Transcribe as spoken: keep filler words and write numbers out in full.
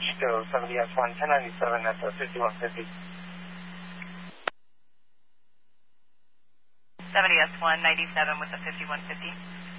to seventy S one, ten ninety-seven at the fifty-one fifty. seventy S one, ninety-seven with the fifty-one fifty.